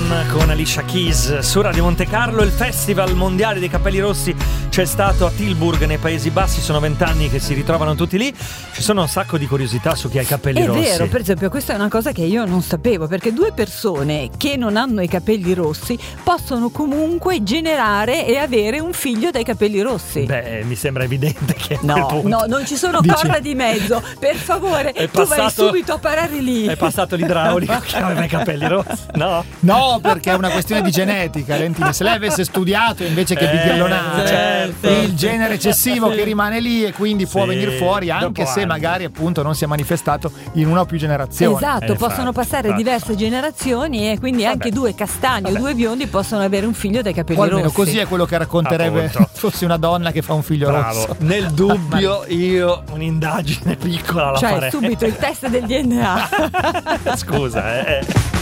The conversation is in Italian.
con Alicia Keys su Radio Monte Carlo. Il Festival Mondiale dei Capelli Rossi c'è stato a Tilburg nei Paesi Bassi, sono 20 anni che si ritrovano tutti lì. Ci sono un sacco di curiosità su chi ha i capelli rossi. È vero, per esempio questa è una cosa che io non sapevo, perché due persone che non hanno i capelli rossi possono comunque generare e avere un figlio dai capelli rossi. Beh, mi sembra evidente che a quel No, punto no, non ci sono corna di mezzo, per favore, tu vai subito a parare lì. È passato l'idraulico che aveva i capelli rossi, no? No, perché è una questione di genetica, Lentini. Se lei avesse studiato invece che di dirlonare, certo. il genere eccessivo che rimane lì e quindi può Sì, venire fuori anche dopo se anni. magari appunto non si è manifestato in una o più generazioni. Esatto, possono passare diverse generazioni e quindi anche due castani o due biondi possono avere un figlio dai capelli O almeno rossi. così è quello che racconterebbe Appunto. fossi una donna che fa un figlio Bravo. rosso. Nel dubbio io un'indagine piccola la Cioè farei. subito il test del DNA. Scusa,